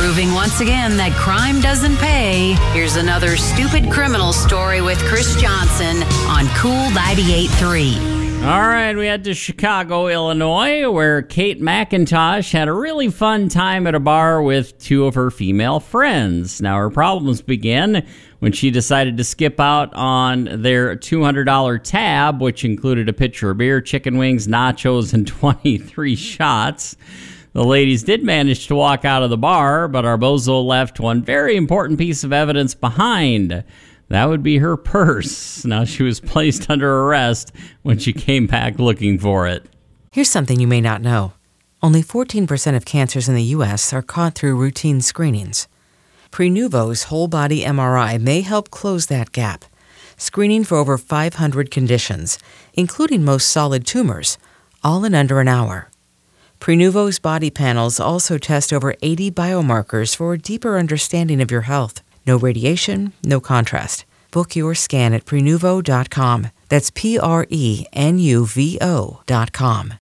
Proving once again that crime doesn't pay, here's another stupid criminal story with Chris Johnson on Cool 98.3. All right, we head to Chicago, Illinois, where Kate McIntosh had a really fun time at a bar with two of her female friends. Now, her problems began when she decided to skip out on their $200 tab, which included a pitcher of beer, chicken wings, nachos, and 23 shots. The ladies did manage to walk out of the bar, but our bozo left one very important piece of evidence behind. That would be her purse. Now, she was placed under arrest when she came back looking for it. Here's something you may not know. Only 14% of cancers in the U.S. are caught through routine screenings. Prenuvo's whole-body MRI may help close that gap, screening for over 500 conditions, including most solid tumors, all in under an hour. Prenuvo's body panels also test over 80 biomarkers for a deeper understanding of your health. No radiation, no contrast. Book your scan at Prenuvo.com. That's Prenuvo.com.